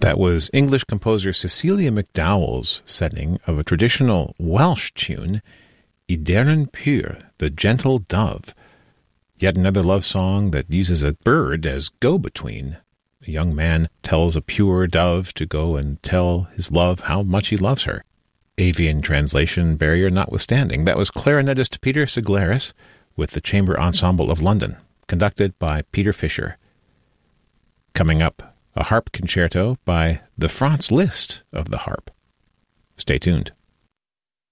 That was English composer Cecilia McDowell's setting of a traditional Welsh tune, Ideren Pur, the Gentle Dove. Yet another love song that uses a bird as go-between. A young man tells a pure dove to go and tell his love how much he loves her. Avian translation barrier notwithstanding. That was clarinetist Peter Siglaris with the Chamber Ensemble of London, conducted by Peter Fisher. Coming up, a harp concerto by the Franz Liszt of the harp. Stay tuned.